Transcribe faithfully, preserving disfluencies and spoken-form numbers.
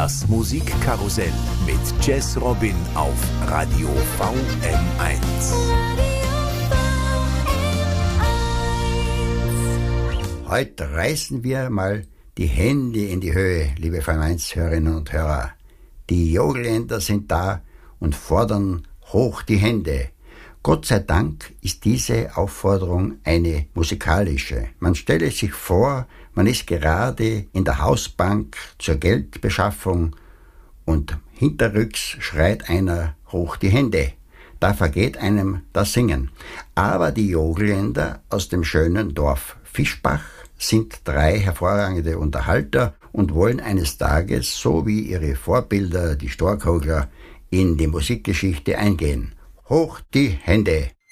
Das Musikkarussell mit Jazz Robin auf Radio V M eins. Heute reißen wir mal die Hände in die Höhe, liebe V M eins-Hörerinnen und Hörer. Die Jogelländer sind da und fordern hoch die Hände. Gott sei Dank ist diese Aufforderung eine musikalische. Man stelle sich vor, man ist gerade in der Hausbank zur Geldbeschaffung und hinterrücks schreit einer hoch die Hände. Da vergeht einem das Singen. Aber die Jogelländer aus dem schönen Dorf Fischbach sind drei hervorragende Unterhalter und wollen eines Tages, so wie ihre Vorbilder, die Storkhogler, in die Musikgeschichte eingehen. Hoch die Hände!